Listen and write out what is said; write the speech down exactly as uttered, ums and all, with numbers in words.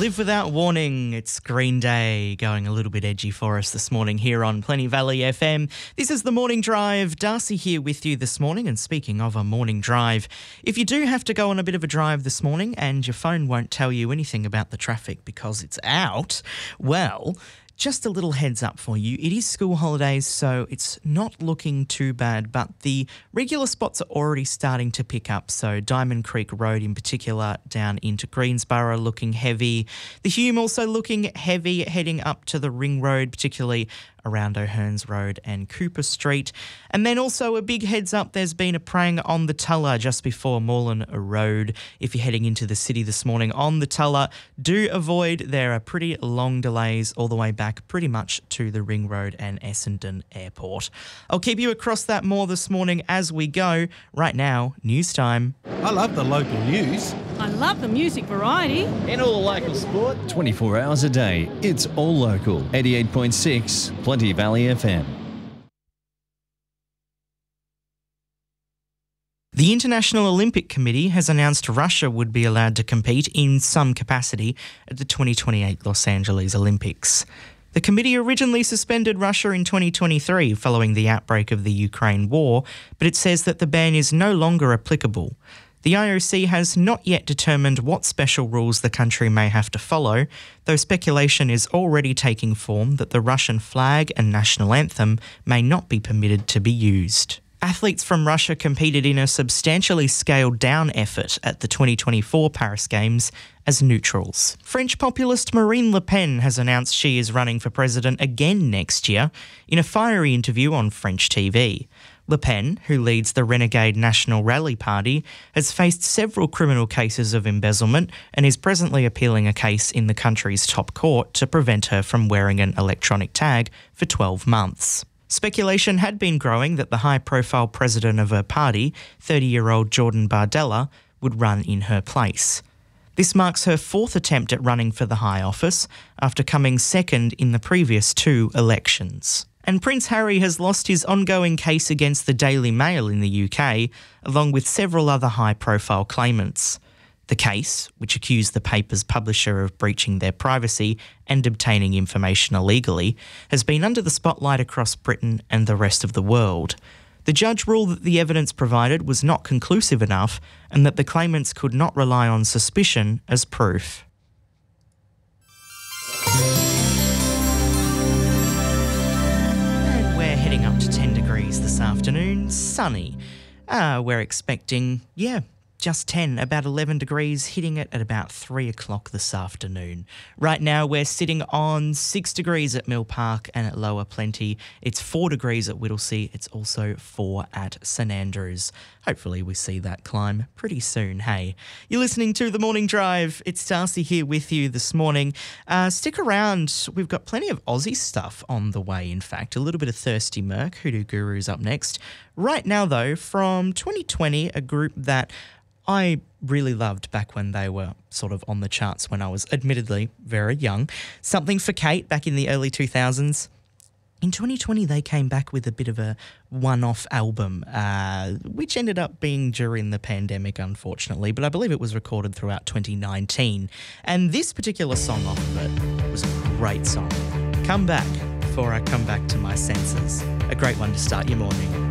Live Without Warning. It's Green Day going a little bit edgy for us this morning here on Plenty Valley F M. This is the Morning Drive. Darcy here with you this morning. And speaking of a morning drive, if you do have to go on a bit of a drive this morning and your phone won't tell you anything about the traffic because it's out, well, just a little heads up for you. It is school holidays, so it's not looking too bad, but the regular spots are already starting to pick up. So Diamond Creek Road in particular down into Greensborough looking heavy. The Hume also looking heavy heading up to the Ring Road, particularly around O'Hearns Road and Cooper Street. And then also a big heads up, there's been a prang on the Tulla just before Moreland Road. If you're heading into the city this morning on the Tulla, do avoid. There are pretty long delays all the way back pretty much to the Ring Road and Essendon Airport. I'll keep you across that more this morning as we go. Right now, news time. I love the local news. I love the music variety. And all the local sport. twenty-four hours a day. It's all local. eighty-eight point six, Plenty Valley F M. The International Olympic Committee has announced Russia would be allowed to compete in some capacity at the twenty twenty-eight Los Angeles Olympics. The committee originally suspended Russia in twenty twenty-three following the outbreak of the Ukraine war, but it says that the ban is no longer applicable. The I O C has not yet determined what special rules the country may have to follow, though speculation is already taking form that the Russian flag and national anthem may not be permitted to be used. Athletes from Russia competed in a substantially scaled-down effort at the twenty twenty-four Paris Games as neutrals. French populist Marine Le Pen has announced she is running for president again next year in a fiery interview on French T V. Le Pen, who leads the renegade National Rally Party, has faced several criminal cases of embezzlement and is presently appealing a case in the country's top court to prevent her from wearing an electronic tag for twelve months. Speculation had been growing that the high-profile president of her party, thirty-year-old Jordan Bardella, would run in her place. This marks her fourth attempt at running for the high office after coming second in the previous two elections. And Prince Harry has lost his ongoing case against the Daily Mail in the U K, along with several other high-profile claimants. The case, which accused the paper's publisher of breaching their privacy and obtaining information illegally, has been under the spotlight across Britain and the rest of the world. The judge ruled that the evidence provided was not conclusive enough and that the claimants could not rely on suspicion as proof. Heading up to ten degrees this afternoon, sunny. Uh, we're expecting, yeah, just ten, about eleven degrees, hitting it at about three o'clock this afternoon. Right now we're sitting on six degrees at Mill Park and at Lower Plenty. It's four degrees at Whittlesea. It's also four at St Andrews. Hopefully we see that climb pretty soon, hey. You're listening to The Morning Drive. It's Darcy here with you this morning. Uh, stick around. We've got plenty of Aussie stuff on the way, in fact. A little bit of Thirsty Merc, Hoodoo Guru's up next. Right now, though, from twenty twenty, a group that I really loved back when they were sort of on the charts when I was admittedly very young. Something for Kate back in the early two thousands. In twenty twenty, they came back with a bit of a one-off album, uh, which ended up being during the pandemic, unfortunately, but I believe it was recorded throughout twenty nineteen. And this particular song off of it was a great song. Come Back Before I Come Back to My Senses. A great one to start your morning.